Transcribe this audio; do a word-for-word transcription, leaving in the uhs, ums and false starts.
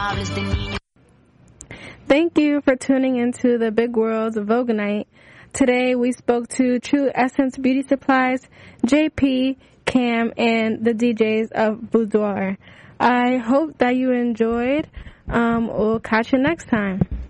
Thank you for tuning into the Big Worlds of Vogue Night. Today we spoke to True Essence Beauty Supplies, J P, Cam, and the D Js of Boudoir. I hope that you enjoyed. Um, we'll catch you next time.